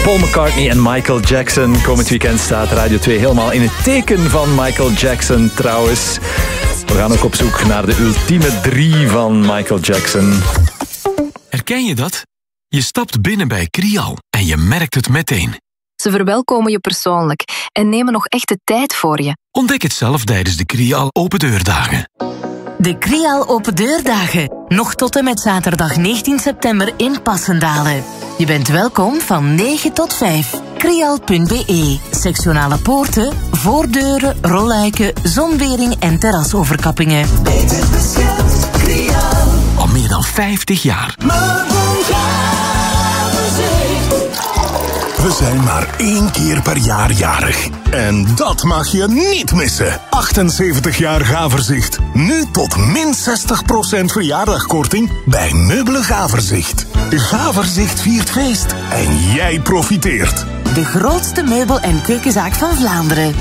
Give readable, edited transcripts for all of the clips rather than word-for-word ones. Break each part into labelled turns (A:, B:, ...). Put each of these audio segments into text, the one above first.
A: Paul McCartney en Michael Jackson. Komend weekend staat Radio 2 helemaal in het teken van Michael Jackson trouwens. We gaan ook op zoek naar de ultieme 3 van Michael Jackson.
B: Herken je dat? Je stapt binnen bij Crial en je merkt het meteen.
C: Ze verwelkomen je persoonlijk en nemen nog echt de tijd voor je.
B: Ontdek het zelf tijdens de Crial Open Deurdagen.
D: De Crial Open Deurdagen. Nog tot en met zaterdag 19 september in Passendalen. Je bent welkom van 9 tot 5. Crial.be. Sectionale poorten, voordeuren, rolluiken, zonwering en terrasoverkappingen.
E: Beter beschermd, Crial.
B: Al meer dan 50 jaar.
F: We zijn maar 1 keer per jaar jarig. En dat mag je niet missen. 78 jaar Gaverzicht. Nu tot min 60% verjaardagkorting bij Meubelen Gaverzicht. Gaverzicht viert feest en jij profiteert.
D: De grootste meubel- en keukenzaak van Vlaanderen.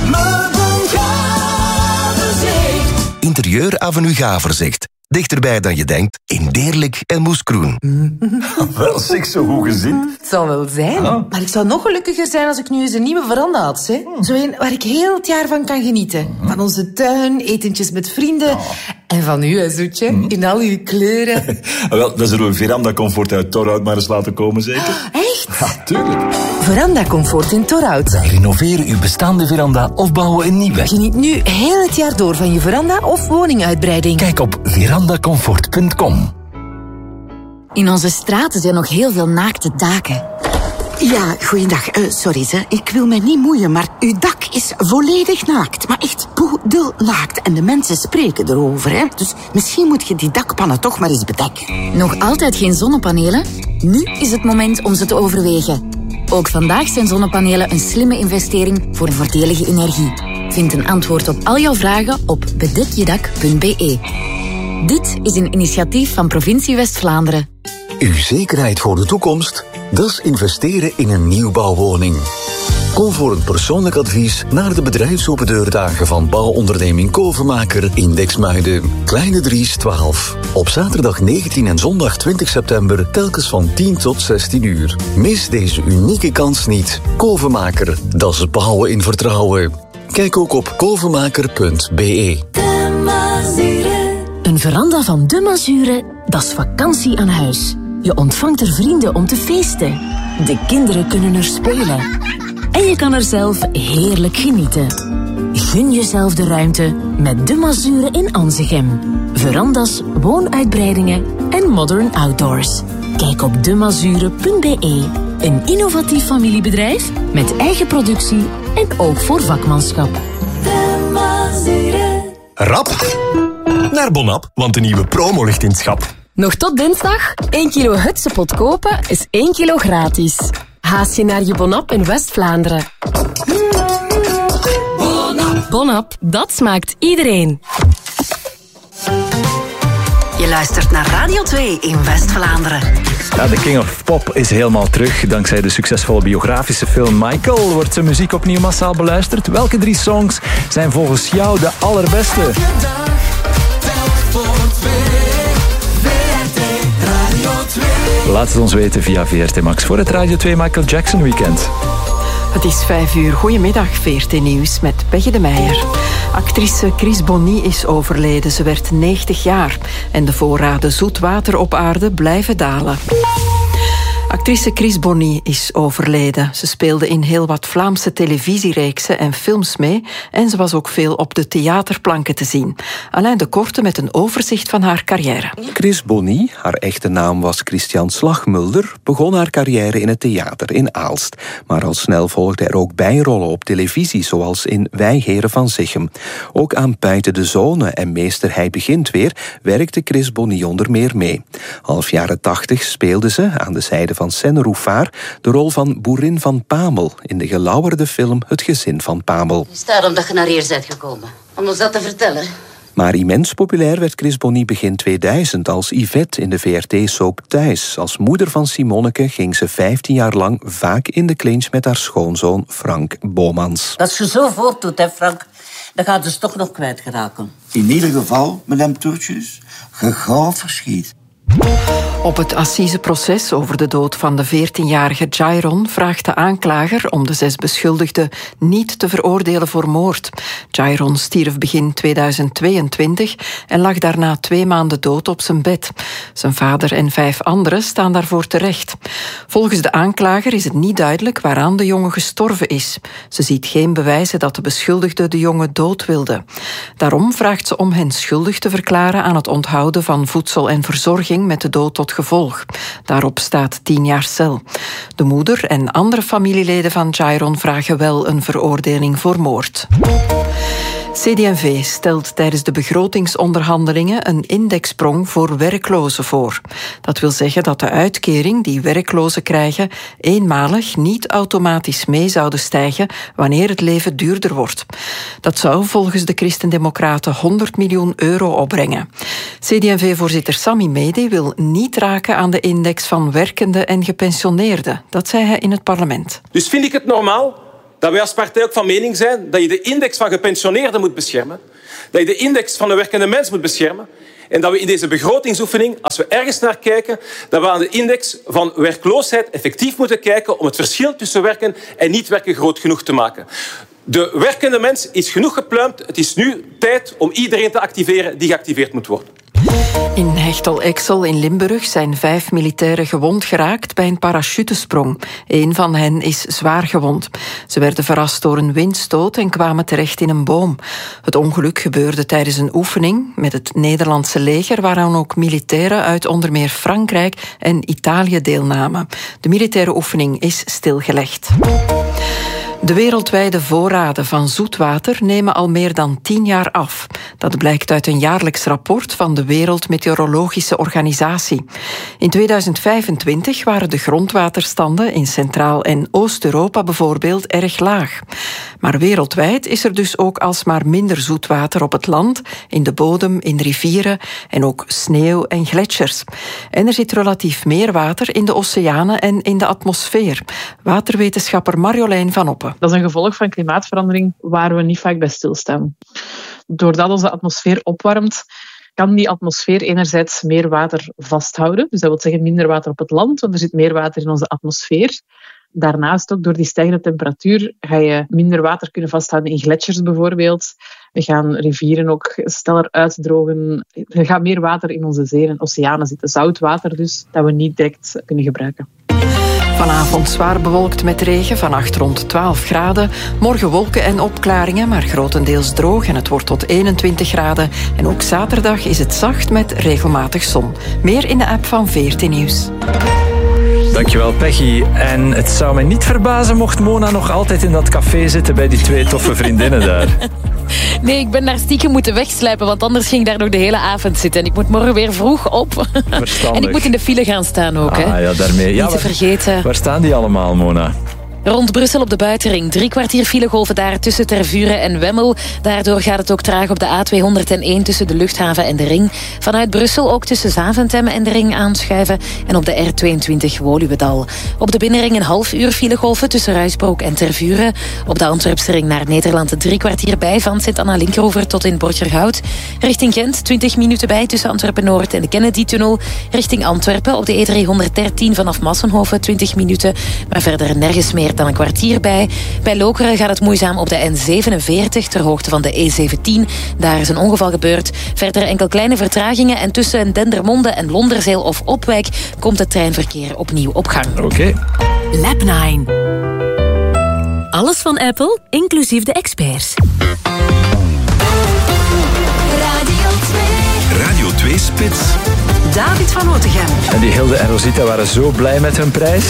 G: Interieur Avenue Gaverzicht. Dichterbij dan je denkt, in Deerlijk en Moeskroen.
H: Wel, zeg, zo goed gezien.
I: Het zal wel zijn. Maar ik zou nog gelukkiger zijn als ik nu eens een nieuwe veranda had. Hè? Zo een waar ik heel het jaar van kan genieten. Van onze tuin, etentjes met vrienden. En van u, hè, Zoetje, in al uw kleuren.
H: Wel, dan zullen we Veranda Comfort uit Torhout maar eens laten komen, zeker?
I: Echt?
H: Ja, tuurlijk.
I: Veranda Comfort in Torhout.
G: Wij renoveren uw bestaande veranda of bouwen een nieuwe.
I: Geniet nu heel het jaar door van je veranda of woninguitbreiding.
G: Kijk op verandacomfort.com.
C: In onze straten zijn nog heel veel naakte daken.
J: Ja, goeiedag. Sorry, ze. Ik wil mij niet moeien, maar uw dak is volledig naakt. Maar echt poedelnaakt. En de mensen spreken erover, hè. Dus misschien moet je die dakpannen toch maar eens bedekken.
C: Nog altijd geen zonnepanelen? Nu is het moment om ze te overwegen. Ook vandaag zijn zonnepanelen een slimme investering voor voordelige energie. Vind een antwoord op al jouw vragen op bedekjedak.be. Dit is een initiatief van Provincie West-Vlaanderen.
K: Uw zekerheid voor de toekomst? Dat is investeren in een nieuwbouwwoning. Kom voor een persoonlijk advies naar de bedrijfsopen deurdagen van bouwonderneming Kovenmaker in Dexmuiden. Kleine Dries 12. Op zaterdag 19 en zondag 20 september telkens van 10 tot 16 uur. Mis deze unieke kans niet. Kovenmaker, dat is bouwen in vertrouwen. Kijk ook op kovenmaker.be.
D: Een veranda van De Mazure, dat is vakantie aan huis. Je ontvangt er vrienden om te feesten. De kinderen kunnen er spelen. En je kan er zelf heerlijk genieten. Gun jezelf de ruimte met De Mazure in Anzegem. Verandas, woonuitbreidingen en modern outdoors. Kijk op demazure.be. Een innovatief familiebedrijf met eigen productie en ook voor vakmanschap.
E: De Mazure.
G: Rap naar Bonap, want de nieuwe promo ligt in het schap.
L: Nog tot dinsdag, 1 kilo hutsepot kopen is 1 kilo gratis. Haast je naar je Bonap in West-Vlaanderen. Bonap, dat smaakt iedereen.
D: Je luistert naar Radio 2 in West-Vlaanderen.
A: Ja, de King of Pop is helemaal terug. Dankzij de succesvolle biografische film Michael wordt zijn muziek opnieuw massaal beluisterd. Welke 3 songs zijn volgens jou de allerbeste? Laat het ons weten via VRT Max voor het Radio 2 Michael Jackson weekend.
M: Het is 5 uur. Goedemiddag, VRT Nieuws met Peggy de Meijer. Actrice Chris Bonny is overleden. Ze werd 90 jaar. En de voorraden zoet water op aarde blijven dalen. Actrice Chris Bonny is overleden. Ze speelde in heel wat Vlaamse televisiereeksen en films mee en ze was ook veel op de theaterplanken te zien. Alain de Korte met een overzicht van haar carrière.
N: Chris Bonny, haar echte naam was Christian Slagmulder, begon haar carrière in het theater in Aalst. Maar al snel volgden er ook bijrollen op televisie, zoals in Wij Heren van Zichem. Ook aan Buiten de Zone en Meester Hij Begint Weer werkte Chris Bonny onder meer mee. Half jaren 80 speelde ze, aan de zijde van Senne Rouffard, de rol van boerin van Pamel in de gelauwerde film Het Gezin van Pamel.
O: Het is daarom dat je naar hier bent gekomen. Om ons dat te vertellen.
N: Maar immens populair werd Chris Bonny begin 2000 als Yvette in de VRT-soap Thuis. Als moeder van Simonneke ging ze 15 jaar lang vaak in de clinch met haar schoonzoon Frank Bomans.
P: Als je zo voortdoet, hè Frank, dan gaat het toch nog kwijt geraken.
Q: In ieder geval, madame Toertjes, je gaat verschiet.
M: Op het assiseproces over de dood van de 14-jarige Jairon vraagt de aanklager om de 6 beschuldigden niet te veroordelen voor moord. Jairon stierf begin 2022 en lag daarna 2 maanden dood op zijn bed. Zijn vader en 5 anderen staan daarvoor terecht. Volgens de aanklager is het niet duidelijk waaraan de jongen gestorven is. Ze ziet geen bewijzen dat de beschuldigden de jongen dood wilden. Daarom vraagt ze om hen schuldig te verklaren aan het onthouden van voedsel en verzorging met de dood tot gevolg. Daarop staat 10 jaar cel. De moeder en andere familieleden van Jairon vragen wel een veroordeling voor moord. CD&V stelt tijdens de begrotingsonderhandelingen een indexsprong voor werklozen voor. Dat wil zeggen dat de uitkering die werklozen krijgen eenmalig niet automatisch mee zouden stijgen wanneer het leven duurder wordt. Dat zou volgens de Christen-Democraten 100 miljoen euro opbrengen. CD&V-voorzitter Sami Medi wil niet raken aan de index van werkenden en gepensioneerden. Dat zei hij in het parlement.
Q: Dus vind ik het normaal dat wij als partij ook van mening zijn dat je de index van gepensioneerden moet beschermen, dat je de index van de werkende mens moet beschermen en dat we in deze begrotingsoefening, als we ergens naar kijken, dat we aan de index van werkloosheid effectief moeten kijken om het verschil tussen werken en niet werken groot genoeg te maken. De werkende mens is genoeg gepluimd. Het is nu tijd om iedereen te activeren die geactiveerd moet worden.
M: In Hechtel-Exel in Limburg zijn 5 militairen gewond geraakt bij een parachutesprong. 1 van hen is zwaar gewond. Ze werden verrast door een windstoot en kwamen terecht in een boom. Het ongeluk gebeurde tijdens een oefening met het Nederlandse leger, waaraan ook militairen uit onder meer Frankrijk en Italië deelnamen. De militaire oefening is stilgelegd. De wereldwijde voorraden van zoetwater nemen al meer dan 10 jaar af. Dat blijkt uit een jaarlijks rapport van de Wereldmeteorologische Organisatie. In 2025 waren de grondwaterstanden in Centraal- en Oost-Europa bijvoorbeeld erg laag. Maar wereldwijd is er dus ook alsmaar minder zoetwater op het land, in de bodem, in rivieren en ook sneeuw en gletsjers. En er zit relatief meer water in de oceanen en in de atmosfeer. Waterwetenschapper Marjolein van Oppen.
R: Dat is een gevolg van klimaatverandering waar we niet vaak bij stilstaan. Doordat onze atmosfeer opwarmt, kan die atmosfeer enerzijds meer water vasthouden. Dus dat wil zeggen minder water op het land, want er zit meer water in onze atmosfeer. Daarnaast ook door die stijgende temperatuur ga je minder water kunnen vasthouden in gletsjers bijvoorbeeld. We gaan rivieren ook sneller uitdrogen. Er gaat meer water in onze zeeën en oceanen zitten. Zout water dus, dat we niet direct kunnen gebruiken.
M: Vanavond zwaar bewolkt met regen, vannacht rond 12 graden. Morgen wolken en opklaringen, maar grotendeels droog en het wordt tot 21 graden. En ook zaterdag is het zacht met regelmatig zon. Meer in de app van VRT Nieuws.
A: Dankjewel, Peggy. En het zou mij niet verbazen mocht Mona nog altijd in dat café zitten bij die 2 toffe vriendinnen daar.
S: Nee, ik ben daar stiekem moeten wegslijpen, want anders ging ik daar nog de hele avond zitten. En ik moet morgen weer vroeg op.
A: Verstandig.
S: En ik moet in de file gaan staan ook. Hè.
A: Ja, daarmee.
S: Niet te vergeten.
A: Waar staan die allemaal, Mona?
S: Rond Brussel op de buitenring. 3 kwartier filegolven daar tussen Tervuren en Wemmel. Daardoor gaat het ook traag op de A201 tussen de luchthaven en de ring. Vanuit Brussel ook tussen Zaventem en de ring aanschuiven. En op de R22 Woluwedal. Op de binnenring een half uur filegolven tussen Ruisbroek en Tervuren. Op de Antwerpse ring naar Nederland 3 kwartier bij van Sint-Anna-Linkeroever tot in Borgerhout. Richting Gent 20 minuten bij tussen Antwerpen-Noord en de Kennedy-tunnel. Richting Antwerpen op de E313 vanaf Massenhoven 20 minuten. Maar verder nergens meer dan een kwartier bij. Bij Lokeren gaat het moeizaam op de N47 ter hoogte van de E17. Daar is een ongeval gebeurd. Verder enkel kleine vertragingen en tussen Dendermonde en Londerzeel of Opwijk komt het treinverkeer opnieuw op gang.
A: Oké.
D: Lab 9. Alles van Apple, inclusief de experts.
B: Radio 2 Spits.
D: David van Otegem.
A: En die Hilde en Rosita waren zo blij met hun prijs.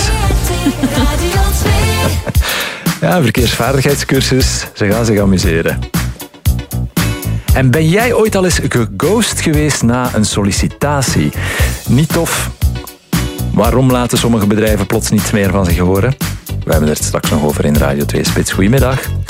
A: Ja, verkeersvaardigheidscursus. Ze gaan zich amuseren. En ben jij ooit al eens geghost geweest na een sollicitatie? Niet tof. Waarom laten sommige bedrijven plots niets meer van zich horen? We hebben het straks nog over in Radio 2 Spits. Goedemiddag.